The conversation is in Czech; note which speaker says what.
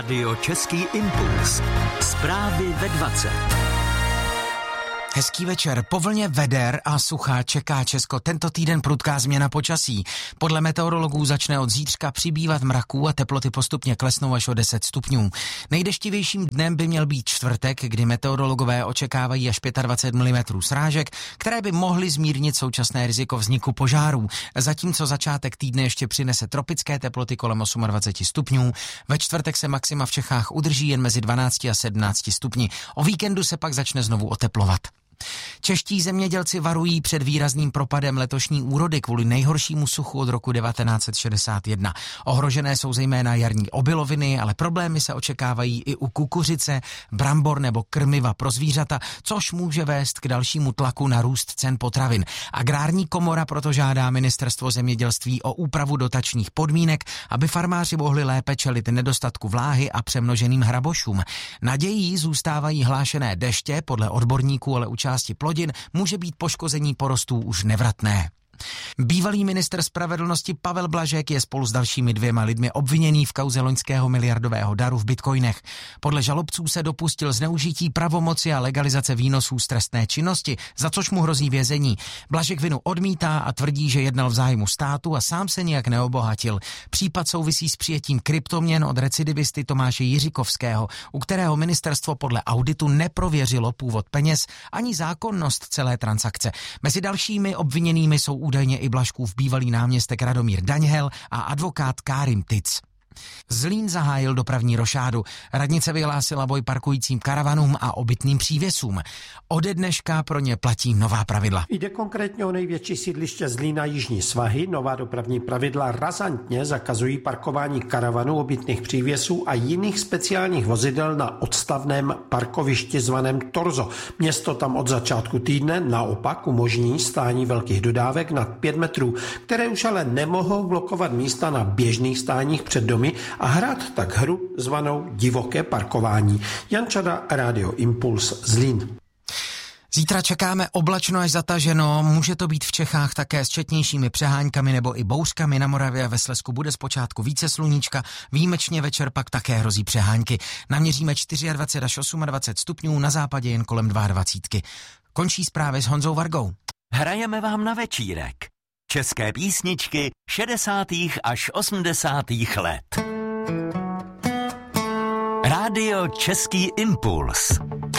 Speaker 1: Rádio Český impuls. Zprávy ve 20.
Speaker 2: Hezký večer. Po vlně veder a sucha čeká Česko tento týden prudká změna počasí. Podle meteorologů začne od zítřka přibývat mraků a teploty postupně klesnou až o 10 stupňů. Nejdeštivějším dnem by měl být čtvrtek, kdy meteorologové očekávají až 25 mm srážek, které by mohly zmírnit současné riziko vzniku požárů. Zatímco začátek týdne ještě přinese tropické teploty kolem 28 stupňů. Ve čtvrtek se maxima v Čechách udrží jen mezi 12 a 17 stupni. O víkendu se pak začne znovu oteplovat. Čeští zemědělci varují před výrazným propadem letošní úrody kvůli nejhoršímu suchu od roku 1961. Ohrožené jsou zejména jarní obiloviny, ale problémy se očekávají i u kukuřice, brambor nebo krmiva pro zvířata, což může vést k dalšímu tlaku na růst cen potravin. Agrární komora proto žádá ministerstvo zemědělství o úpravu dotačních podmínek, aby farmáři mohli lépe čelit nedostatku vláhy a přemnoženým hrabošům. Nadějí zůstávají hlášené deště, podle odborníků ale u části plodin může být poškození porostů už nevratné. Bývalý ministr spravedlnosti Pavel Blažek je spolu s dalšími 2 lidmi obviněný v kauze loňského miliardového daru v bitcoinech. Podle žalobců se dopustil zneužití pravomoci a legalizace výnosů z trestné činnosti, za což mu hrozí vězení. Blažek vinu odmítá a tvrdí, že jednal v zájmu státu a sám se nijak neobohatil. Případ souvisí s přijetím kryptoměn od recidivisty Tomáše Jiřikovského, u kterého ministerstvo podle auditu neprověřilo původ peněz ani zákonnost celé transakce. Mezi dalšími obviněnými jsou údajně i Blažkův bývalý náměstek Radomír Daňhel a advokát Kárim Tic. Zlín zahájil dopravní rošádu. Radnice vyhlásila boj parkujícím karavanům a obytným přívěsům. Ode dneška pro ně platí nová pravidla.
Speaker 3: Jde konkrétně o největší sídliště Zlína Jižní svahy. Nová dopravní pravidla razantně zakazují parkování karavanů, obytných přívěsů a jiných speciálních vozidel na odstavném parkovišti zvaném Torzo. Město tam od začátku týdne naopak umožní stání velkých dodávek nad 5 metrů, které už ale nemohou blokovat místa na běžných stáních před domy a hrát tak hru zvanou divoké parkování. Jan Čada, Rádio Impuls, Zlín.
Speaker 2: Zítra čekáme oblačno až zataženo, může to být v Čechách také s četnějšími přeháňkami nebo i bouřkami. Na Moravě a ve Slezsku bude zpočátku více sluníčka, výjimečně večer pak také hrozí přehánky. Naměříme 24 až 28 stupňů, na západě jen kolem 22. Končí zprávy s Honzou Vargou.
Speaker 1: Hrajeme vám na večírek. České písničky 60. až 80. let. Rádio Český impuls.